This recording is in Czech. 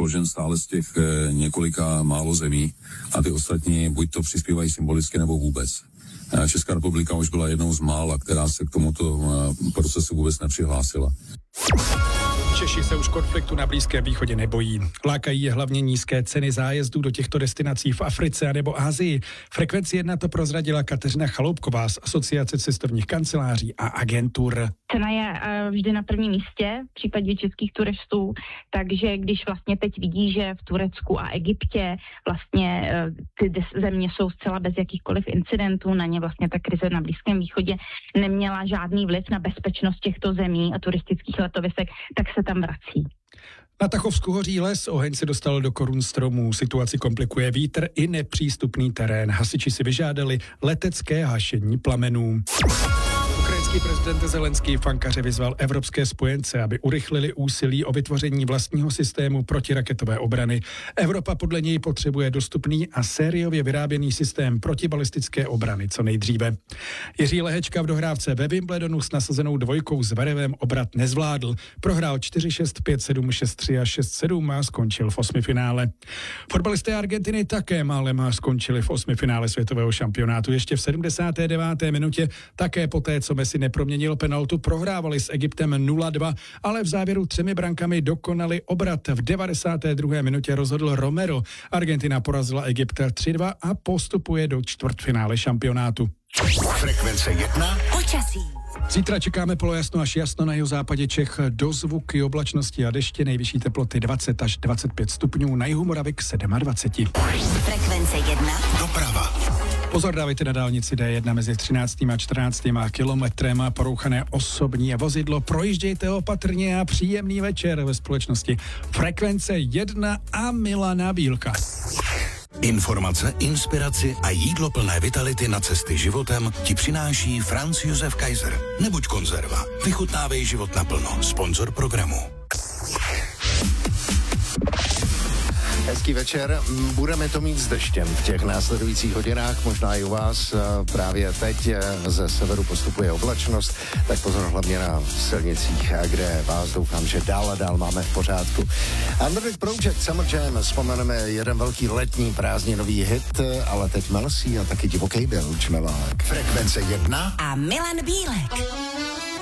složen stále z těch několika málo zemí a ty ostatní buď to přispívají symbolicky nebo vůbec. Česká republika už byla jednou z mála, která se k tomuto procesu vůbec nepřihlásila. Češi se už konfliktu na Blízkém východě nebojí. Lákají je hlavně nízké ceny zájezdů do těchto destinací v Africe nebo Asii. Frekvenci 1 to prozradila Kateřina Chaloupková z Asociace cestovních kanceláří a agentur. Cena je vždy na prvním místě v případě českých turistů, takže když vlastně teď vidí, že v Turecku a Egyptě vlastně ty země jsou zcela bez jakýchkoliv incidentů, na ně vlastně ta krize na Blízkém východě neměla žádný vliv na bezpečnost těchto zemí a turistických letovisek, tak se tam vrací. Na Tachovsku hoří les, oheň se dostal do korun stromů, situaci komplikuje vítr i nepřístupný terén. Hasiči si vyžádali letecké hašení plamenů. Ukrajinský prezident Zelenský v Ankaře vyzval evropské spojence, aby urychlili úsilí o vytvoření vlastního systému protiraketové obrany. Evropa podle něj potřebuje dostupný a sériově vyráběný systém protibalistické obrany co nejdříve. Jiří Lehečka v dohrávce ve Wimbledonu s nasazenou dvojkou s Zverevem obrat nezvládl. Prohrál 4-6, 5-7, 6-3 a 6-7 a skončil v osmifinále. Fotbalisté Argentiny také málem skončili v osmifinále světového šampionátu. Ještě v 79. minutě také poté, co Messi neproměnil penaltu, prohrávali s Egyptem 0-2, ale v závěru 3 brankami dokonali obrat. V 92. minutě rozhodl Romero. Argentina porazila Egypt 3-2 a postupuje do čtvrtfinále šampionátu. Frekvence 1. Počasí. Zítra čekáme polojasno až jasno na jihozápadě Čech, dozvuky oblačnosti a deště, nejvyšší teploty 20 až 25 stupňů, na jihu Moravy k 27. Frekvence 1. Doprava. Pozor, dávejte na dálnici D1 mezi 13. a 14. kilometrem, porouchané osobní vozidlo, projíždějte opatrně a příjemný večer ve společnosti Frekvence 1 a Milana Bílka. Informace, inspiraci a jídlo plné vitality na cesty životem ti přináší Franz Josef Kaiser. Nebuď konzerva. Vychutnávej život naplno. Sponzor programu. Hezký večer, budeme to mít s deštěm v těch následujících hodinách, možná i u vás právě teď ze severu postupuje oblačnost, tak pozor hlavně na silnicích, kde vás doufám, že dál a dál máme v pořádku. Android Project Summer Jam, vzpomeneme jeden velký letní prázdninový hit, ale teď Melsi a taky Divoký byl, Čmevák. Frekvence 1 A Milan Bílek.